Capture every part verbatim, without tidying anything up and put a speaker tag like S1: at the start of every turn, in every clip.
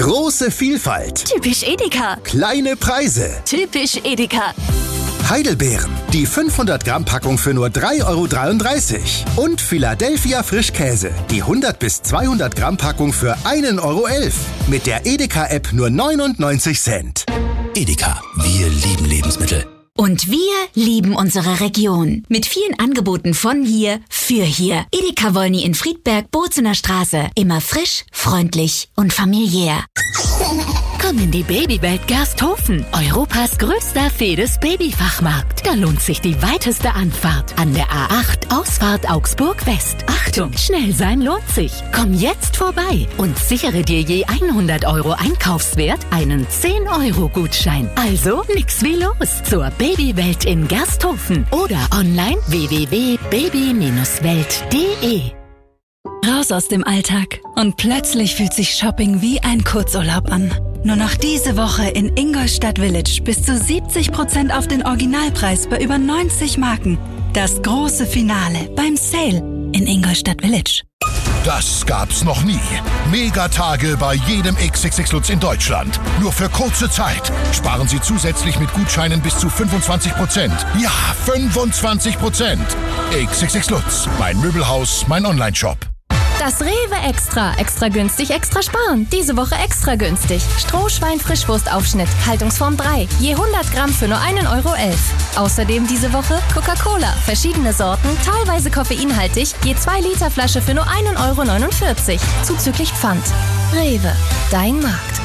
S1: Große Vielfalt.
S2: Typisch Edeka.
S1: Kleine Preise.
S2: Typisch Edeka.
S1: Heidelbeeren. Die fünfhundert Gramm Packung für nur drei Euro dreiunddreißig. Und Philadelphia Frischkäse. Die hundert bis zweihundert Gramm Packung für ein Euro elf. Mit der Edeka-App nur neunundneunzig Cent.
S3: Edeka, wir lieben Lebensmittel.
S2: Und wir lieben unsere Region. Mit vielen Angeboten von hier, für hier. Edeka Wolny in Friedberg, Bozener Straße. Immer frisch, freundlich und familiär. Komm in die Babywelt Gersthofen. Europas größter Fedes Babyfachmarkt. Da lohnt sich die weiteste Anfahrt. An der A acht, Ausfahrt Augsburg West. Achtung, schnell sein lohnt sich. Komm jetzt vorbei und sichere dir je hundert Euro Einkaufswert einen zehn Euro Gutschein. Also nix wie los zur Babywelt in Gersthofen oder online w w w punkt baby Bindestrich welt punkt de.
S4: Raus aus dem Alltag und plötzlich fühlt sich Shopping wie ein Kurzurlaub an. Nur noch diese Woche in Ingolstadt Village bis zu siebzig Prozent auf den Originalpreis bei über neunzig Marken. Das große Finale beim Sale in Ingolstadt Village.
S5: Das gab's noch nie. Megatage bei jedem X X X Lutz in Deutschland. Nur für kurze Zeit. Sparen Sie zusätzlich mit Gutscheinen bis zu fünfundzwanzig Prozent. Ja, fünfundzwanzig Prozent. X X X Lutz, mein Möbelhaus, mein Online-Shop.
S6: Das Rewe Extra. Extra günstig, extra sparen. Diese Woche extra günstig. Strohschwein-Frischwurstaufschnitt, Haltungsform drei. Je hundert Gramm für nur ein Euro elf. Außerdem diese Woche Coca-Cola. Verschiedene Sorten, teilweise koffeinhaltig. Je zwei Liter Flasche für nur ein Euro neunundvierzig. Zuzüglich Pfand. Rewe. Dein Markt.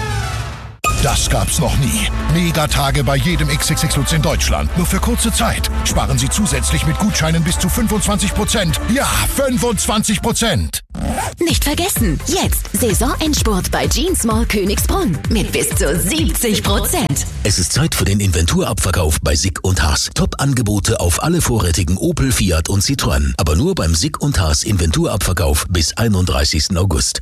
S5: Das gab's noch nie. Megatage bei jedem X X X Lutz in Deutschland. Nur für kurze Zeit. Sparen Sie zusätzlich mit Gutscheinen bis zu fünfundzwanzig Prozent. Ja, fünfundzwanzig Prozent.
S2: Nicht vergessen, jetzt Saisonendspurt bei Jeans Mall Königsbrunn mit bis zu siebzig Prozent.
S3: Es ist Zeit für den Inventurabverkauf bei Sick und Haas. Top-Angebote auf alle vorrätigen Opel, Fiat und Citroën. Aber nur beim Sick und Haas Inventurabverkauf bis einunddreißigsten August.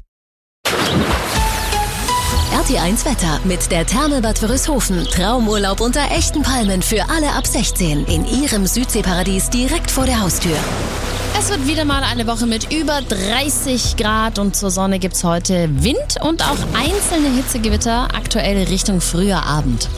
S2: R T eins Wetter mit der Therme Bad Wörishofen. Traumurlaub unter echten Palmen für alle ab sechzehn in ihrem Südseeparadies direkt vor der Haustür.
S7: Es wird wieder mal eine Woche mit über dreißig Grad und zur Sonne gibt's heute Wind und auch einzelne Hitzegewitter, aktuell Richtung früher Abend.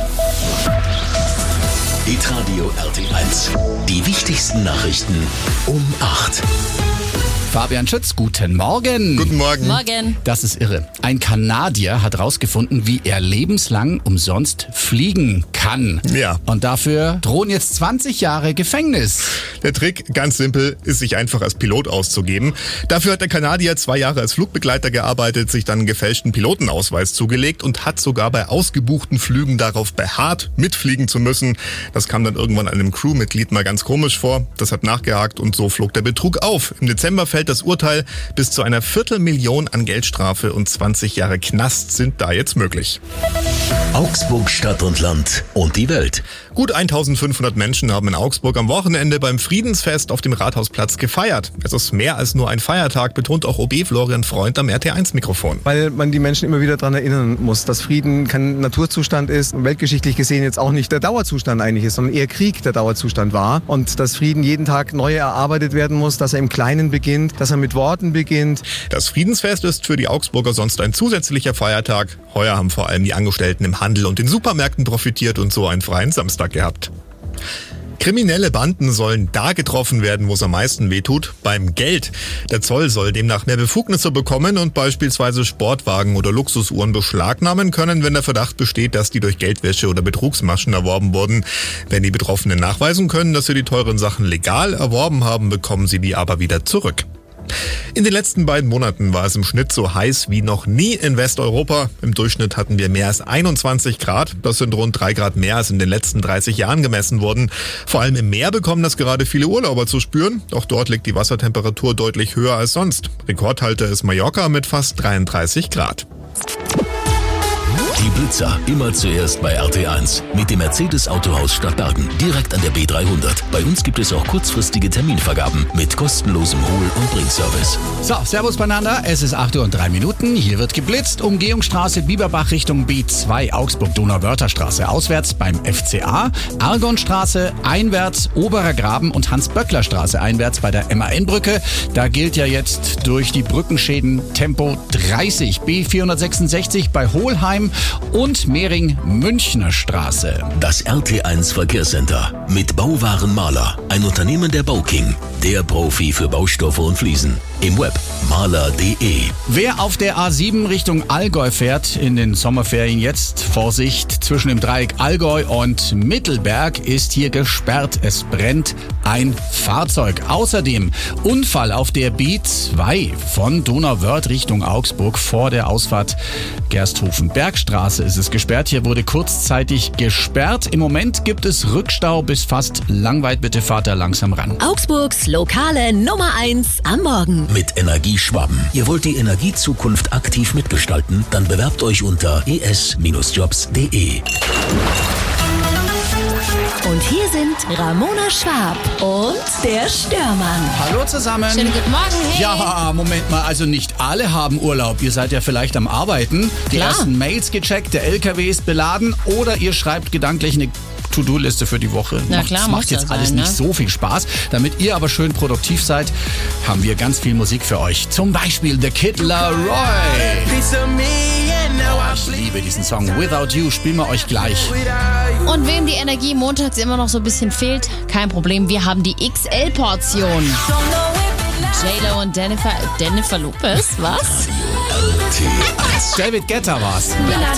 S3: Hitradio R T eins. Die wichtigsten Nachrichten um acht.
S8: Fabian Schütz, guten Morgen.
S9: Guten Morgen.
S7: Morgen.
S8: Das ist irre. Ein Kanadier hat rausgefunden, wie er lebenslang umsonst fliegen kann.
S9: Ja.
S8: Und dafür drohen jetzt zwanzig Jahre Gefängnis.
S9: Der Trick, ganz simpel, ist, sich einfach als Pilot auszugeben. Dafür hat der Kanadier zwei Jahre als Flugbegleiter gearbeitet, sich dann einen gefälschten Pilotenausweis zugelegt und hat sogar bei ausgebuchten Flügen darauf beharrt, mitfliegen zu müssen. Das kam dann irgendwann einem Crewmitglied mal ganz komisch vor. Das hat nachgehakt und so flog der Betrug auf. Im Dezember fällt das Urteil. Bis zu einer Viertelmillion an Geldstrafe und zwanzig Jahre Knast sind da jetzt möglich.
S3: Augsburg, Stadt und Land und die Welt.
S9: Gut eintausendfünfhundert Menschen haben in Augsburg am Wochenende beim Friedensfest auf dem Rathausplatz gefeiert. Es ist mehr als nur ein Feiertag, betont auch O B Florian Freund am R T eins Mikrofon.
S10: Weil man die Menschen immer wieder daran erinnern muss, dass Frieden kein Naturzustand ist und weltgeschichtlich gesehen jetzt auch nicht der Dauerzustand eigentlich ist, sondern eher Krieg der Dauerzustand war. Und dass Frieden jeden Tag neu erarbeitet werden muss, dass er im Kleinen beginnt, dass er mit Worten beginnt.
S9: Das Friedensfest ist für die Augsburger sonst ein zusätzlicher Feiertag. Heuer haben vor allem die Angestellten im Handel und den Supermärkten profitiert und so einen freien Samstag gehabt. Kriminelle Banden sollen da getroffen werden, wo es am meisten wehtut, beim Geld. Der Zoll soll demnach mehr Befugnisse bekommen und beispielsweise Sportwagen oder Luxusuhren beschlagnahmen können, wenn der Verdacht besteht, dass die durch Geldwäsche oder Betrugsmaschen erworben wurden. Wenn die Betroffenen nachweisen können, dass sie die teuren Sachen legal erworben haben, bekommen sie die aber wieder zurück. In den letzten beiden Monaten war es im Schnitt so heiß wie noch nie in Westeuropa. Im Durchschnitt hatten wir mehr als einundzwanzig Grad. Das sind rund drei Grad mehr als in den letzten dreißig Jahren gemessen worden. Vor allem im Meer bekommen das gerade viele Urlauber zu spüren. Auch dort liegt die Wassertemperatur deutlich höher als sonst. Rekordhalter ist Mallorca mit fast dreiunddreißig Grad.
S3: Die Blitzer, immer zuerst bei R T eins. Mit dem Mercedes Autohaus Stadtbergen, direkt an der B dreihundert. Bei uns gibt es auch kurzfristige Terminvergaben mit kostenlosem Hol- und Bringservice.
S8: So, servus beieinander. Es ist acht Uhr und drei Minuten. Hier wird geblitzt. Umgehungsstraße Bieberbach Richtung B zwei, Augsburg-Donauwörtherstraße. Auswärts beim F C A. Argonstraße einwärts, Oberer Graben und Hans-Böckler-Straße einwärts bei der M A N-Brücke. Da gilt ja jetzt durch die Brückenschäden Tempo dreißig. B vierhundertsechsundsechzig bei Hohlheim und Mehring-Münchner Straße.
S3: Das R T eins Verkehrscenter mit Bauwarenmaler. Ein Unternehmen der Bauking. Der Profi für Baustoffe und Fliesen. Im Web maler punkt de.
S8: Wer auf der A sieben Richtung Allgäu fährt in den Sommerferien jetzt, Vorsicht, zwischen dem Dreieck Allgäu und Mittelberg ist hier gesperrt. Es brennt ein Fahrzeug. Außerdem Unfall auf der B zwei von Donauwörth Richtung Augsburg vor der Ausfahrt Gersthofen-Bergstraße ist es gesperrt. Hier wurde kurzzeitig gesperrt. Im Moment gibt es Rückstau bis fast Langweid. Bitte fahrt da langsam ran.
S2: Augsburgs lokale Nummer eins am Morgen.
S3: Mit Energieschwaben. Ihr wollt die Energiezukunft aktiv mitgestalten? Dann bewerbt euch unter e s Bindestrich jobs punkt de.
S2: Und hier sind Ramona Schwab und der Störmann.
S8: Hallo zusammen.
S7: Schönen guten Morgen, hey.
S8: Ja, Moment mal, also nicht alle haben Urlaub. Ihr seid ja vielleicht am Arbeiten, die
S7: Klar.
S8: ersten Mails gecheckt, der L K W ist beladen oder ihr schreibt gedanklich eine To-Do-Liste für die Woche.
S7: Na
S8: macht,
S7: klar,
S8: das
S7: muss
S8: macht jetzt
S7: ja
S8: alles
S7: sein,
S8: nicht
S7: ne?
S8: so viel Spaß. Damit ihr aber schön produktiv seid, haben wir ganz viel Musik für euch. Zum Beispiel The Kid Laroi. Ich liebe diesen Song. Without You spielen wir euch gleich.
S7: Und wem die Energie montags immer noch so ein bisschen fehlt, kein Problem, wir haben die X L-Portion. J-Lo und Jennifer, Jennifer Lopez, was?
S3: R T eins.
S8: David Guetta war's.
S7: Ja.